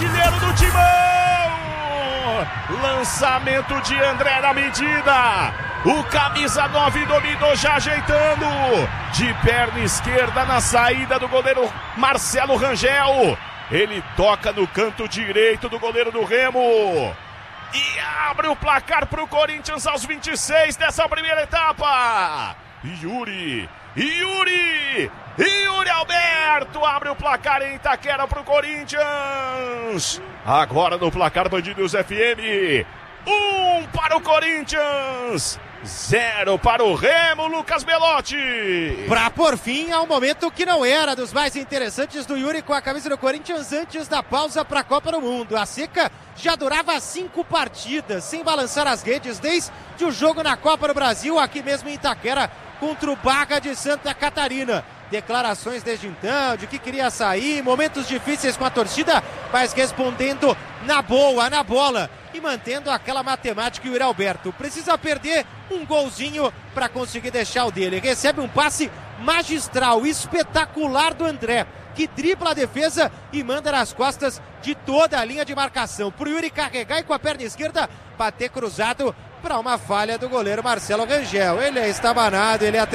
artilheiro do Timão. Lançamento de André na medida. O camisa 9 dominou, já ajeitando. De perna esquerda na saída do goleiro Marcelo Rangel. Ele toca no canto direito do goleiro do Remo. E abre o placar para o Corinthians aos 26 dessa primeira etapa. Yuri Alberto abre o placar em Itaquera para o Corinthians. Agora no placar Band News FM. 1 para o Corinthians, 0 para o Remo, Lucas Belotti. Pra por fim ao momento que não era dos mais interessantes do Yuri com a camisa do Corinthians antes da pausa para a Copa do Mundo. A seca já durava 5 partidas sem balançar as redes desde o jogo na Copa do Brasil, aqui mesmo em Itaquera, contra o Barra de Santa Catarina. Declarações desde então de que queria sair, momentos difíceis com a torcida, mas respondendo na boa, na bola e mantendo aquela matemática. Yuri Alberto precisa perder um golzinho para conseguir deixar o dele. Recebe um passe magistral, espetacular do André, que dribla a defesa e manda nas costas de toda a linha de marcação. Pro Yuri carregar e com a perna esquerda bater cruzado para uma falha do goleiro Marcelo Rangel. Ele é estabanado, ele é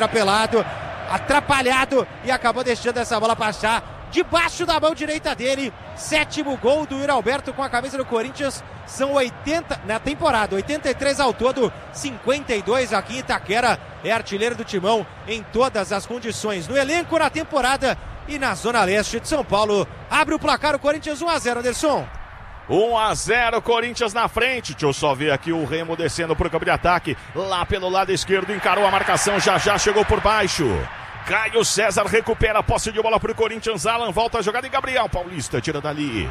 atrapalhado e acabou deixando essa bola passar debaixo da mão direita dele. 7º gol do Yuri Alberto com a camisa do Corinthians. São 80 na temporada, 83 ao todo, 52 aqui em Itaquera. É artilheiro do Timão em todas as condições, no elenco, na temporada e na zona leste de São Paulo. Abre o placar o Corinthians, 1-0, Anderson. 1-0, Corinthians na frente. Deixa eu só ver aqui o Remo descendo para o campo de ataque. Lá pelo lado esquerdo, encarou a marcação, já chegou por baixo. Caio César recupera a posse de bola para o Corinthians. Alan volta a jogada e Gabriel Paulista tira dali.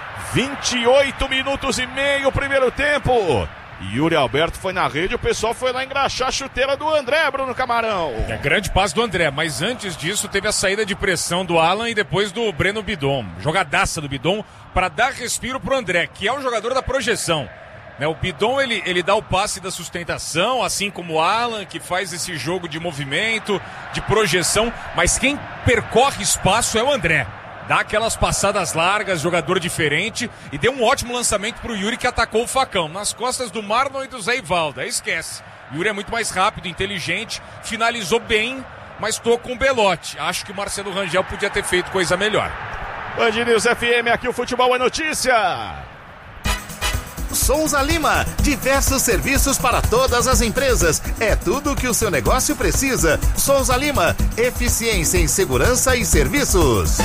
28 minutos e meio, primeiro tempo. Yuri Alberto foi na rede, o pessoal foi lá engraxar a chuteira do André, Bruno Camarão. É grande passe do André, mas antes disso teve a saída de pressão do Alan e depois do Breno Bidon. Jogadaça do Bidon para dar respiro pro André, que é o jogador da projeção. O Bidon, ele dá o passe da sustentação, assim como o Alan, que faz esse jogo de movimento, de projeção, mas quem percorre espaço é o André. Dá aquelas passadas largas, jogador diferente, e deu um ótimo lançamento pro Yuri, que atacou o facão, nas costas do Marlon e do Zé Ivaldo. Aí esquece. Yuri é muito mais rápido, inteligente, finalizou bem, mas tô com o Belotti. Acho que o Marcelo Rangel podia ter feito coisa melhor. Band News FM, aqui o futebol é notícia. Souza Lima, diversos serviços para todas as empresas. É tudo o que o seu negócio precisa. Souza Lima, eficiência em segurança e serviços.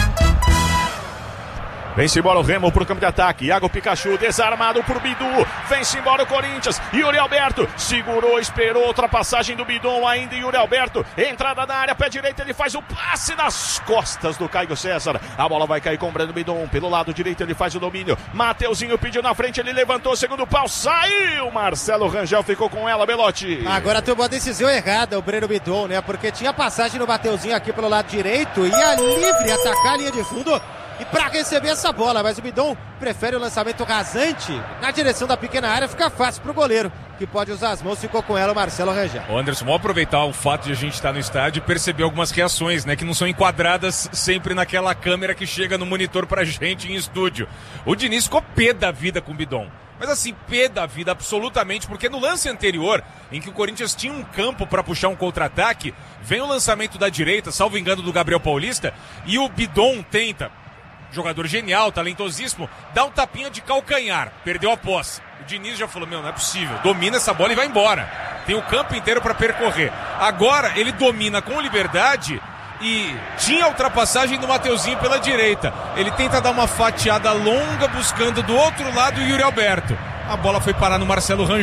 Vem-se embora o Remo pro campo de ataque. Iago Pikachu desarmado por Bidu. Vem-se embora o Corinthians. Yuri Alberto segurou, esperou. Ultrapassagem do Bidon ainda. Yuri Alberto, entrada na área, pé direito. Ele faz o passe nas costas do Caio César. A bola vai cair com o Breno Bidon. Pelo lado direito ele faz o domínio. Mateuzinho pediu na frente. Ele levantou, segundo pau. Saiu. Marcelo Rangel ficou com ela, Belotti. Agora tomou a decisão errada o Breno Bidon, né? Porque tinha passagem no Mateuzinho aqui pelo lado direito. Ia livre atacar a linha de fundo e para receber essa bola, mas o Bidon prefere o lançamento rasante na direção da pequena área, fica fácil pro goleiro, que pode usar as mãos. Ficou com ela o Marcelo Rangel. Anderson, vamos aproveitar o fato de a gente estar no estádio e perceber algumas reações, né, que não são enquadradas sempre naquela câmera que chega no monitor pra gente em estúdio. O Diniz ficou pé da vida com o Bidon. Mas assim, pé da vida absolutamente, porque no lance anterior, em que o Corinthians tinha um campo para puxar um contra-ataque, vem o lançamento da direita, salvo engano do Gabriel Paulista, e o Bidon tenta, jogador genial, talentosíssimo, dá um tapinha de calcanhar, perdeu a posse. O Diniz já falou, não é possível, domina essa bola e vai embora. Tem o campo inteiro para percorrer. Agora ele domina com liberdade e tinha a ultrapassagem do Mateuzinho pela direita. Ele tenta dar uma fatiada longa buscando do outro lado o Yuri Alberto. A bola foi parar no Marcelo Rangel.